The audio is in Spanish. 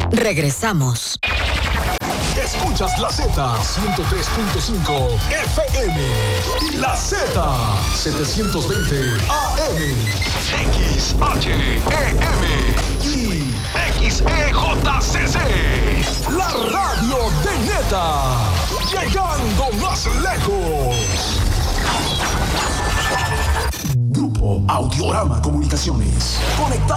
Regresamos. Escuchas la Z 103.5 FM y la Z 720 AM, XHEM y XEJCC, la radio de Neta, llegando más lejos. Grupo Audiorama Comunicaciones, conectado